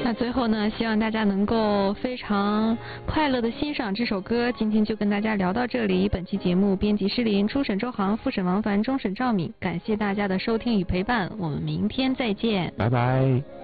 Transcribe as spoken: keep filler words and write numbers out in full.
那最后呢，希望大家能够非常快乐的欣赏这首歌。今天就跟大家聊到这里。本期节目编辑施林，初审周航，复审王凡，终审赵敏。感谢大家的收听与陪伴，我们明天再见， 拜拜。